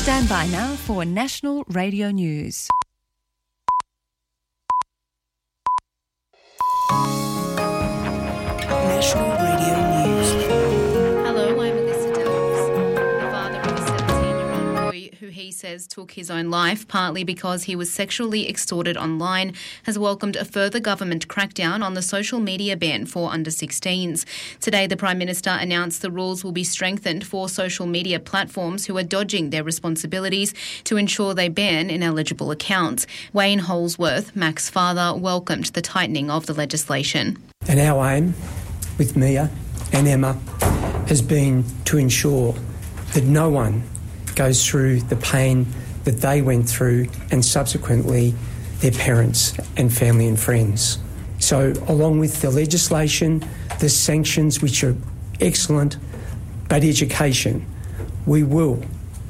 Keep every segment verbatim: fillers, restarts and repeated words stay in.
Stand by now for National Radio News. National Radio News. Hello, I'm Alyssa Delves. The father of a seventeen-year-old boy who he says took his own life partly because he was sexually extorted online has welcomed a further government crackdown on the social media ban for under sixteens. Today, the Prime Minister announced the rules will be strengthened for social media platforms who are dodging their responsibilities to ensure they ban ineligible accounts. Wayne Holsworth, Mac's father, welcomed the tightening of the legislation. And our aim with Mia and Emma has been to ensure that no one goes through the pain that they went through and subsequently their parents and family and friends. So along with the legislation, the sanctions, which are excellent, but education, we will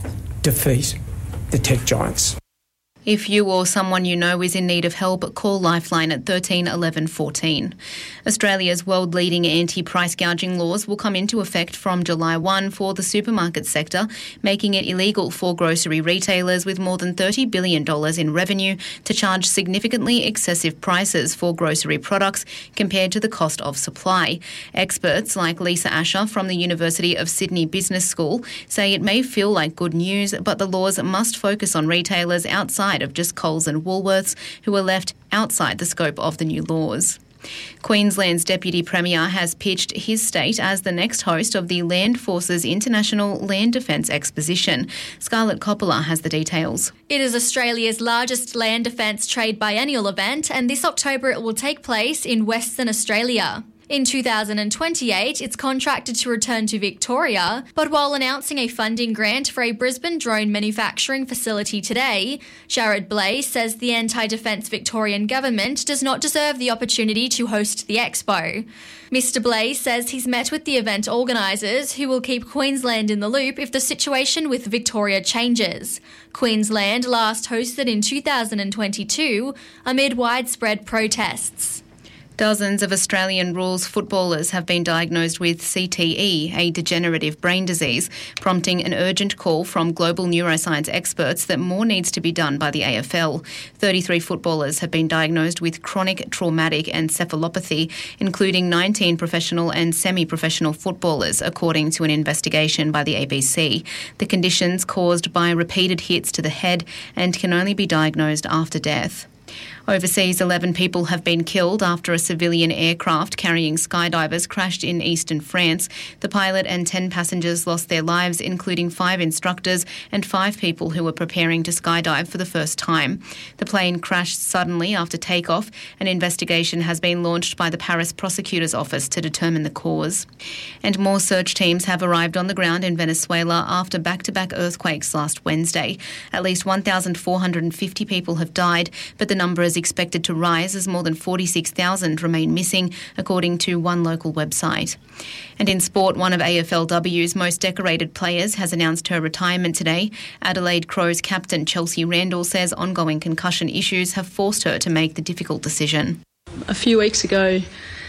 defeat the tech giants. If you or someone you know is in need of help, call Lifeline at thirteen eleven fourteen. Australia's world-leading anti-price gouging laws will come into effect from July first for the supermarket sector, making it illegal for grocery retailers with more than thirty billion dollars in revenue to charge significantly excessive prices for grocery products compared to the cost of supply. Experts like Lisa Asher from the University of Sydney Business School say it may feel like good news, but the laws must focus on retailers outside of just Coles and Woolworths, who are left outside the scope of the new laws. Queensland's Deputy Premier has pitched his state as the next host of the Land Forces International Land Defence Exposition. Scarlett Coppola has the details. It is Australia's largest land defence trade biennial event, and this October it will take place in Western Australia. In two thousand twenty-eight, it's contracted to return to Victoria, but while announcing a funding grant for a Brisbane drone manufacturing facility today, Jared Blais says the anti-defence Victorian government does not deserve the opportunity to host the expo. Mister Blais says he's met with the event organisers, who will keep Queensland in the loop if the situation with Victoria changes. Queensland last hosted in two thousand twenty-two amid widespread protests. Dozens of Australian rules footballers have been diagnosed with C T E, a degenerative brain disease, prompting an urgent call from global neuroscience experts that more needs to be done by the A F L. thirty-three footballers have been diagnosed with chronic traumatic encephalopathy, including nineteen professional and semi-professional footballers, according to an investigation by the A B C. The condition's caused by repeated hits to the head and can only be diagnosed after death. Overseas, eleven people have been killed after a civilian aircraft carrying skydivers crashed in eastern France. The pilot and ten passengers lost their lives, including five instructors and five people who were preparing to skydive for the first time. The plane crashed suddenly after takeoff. An investigation has been launched by the Paris prosecutor's office to determine the cause. And more search teams have arrived on the ground in Venezuela after back-to-back earthquakes last Wednesday. At least one thousand four hundred fifty people have died, but the number is expected to rise as more than forty-six thousand remain missing, according to one local website. And in sport, one of A F L W's most decorated players has announced her retirement today. Adelaide Crows captain Chelsea Randall says ongoing concussion issues have forced her to make the difficult decision. A few weeks ago,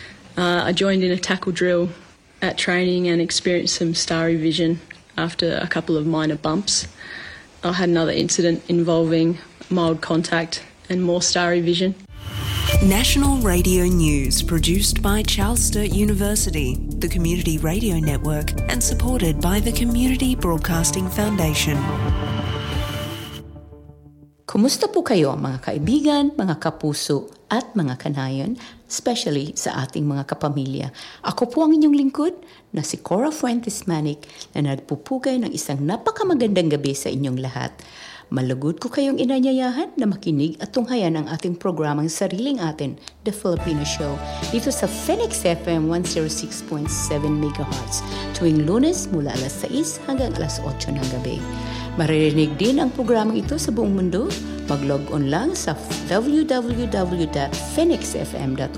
uh, I joined in a tackle drill at training and experienced some starry vision after a couple of minor bumps. I had another incident involving mild contact and more starry vision. National Radio News, produced by Charles Sturt University, the Community Radio Network, and supported by the Community Broadcasting Foundation. Kumusta po kayo mga kaibigan, mga kapuso at mga kanayon, especially sa ating mga kapamilya? Ako po ang inyong lingkod na si Cora Fuentes Manic na nagpupugay ng isang napakamagandang gabi sa inyong lahat. Malugod ko kayong inanyayahan na makinig at tunghayan ang ating programang Sariling Atin, The Filipino Show, dito sa Phoenix F M one oh six point seven megahertz tuwing Lunes mula alas sais hanggang alas otso ng gabi. Maririnig din ang programang ito sa buong mundo. Mag-log on lang sa w w w dot phoenix f m dot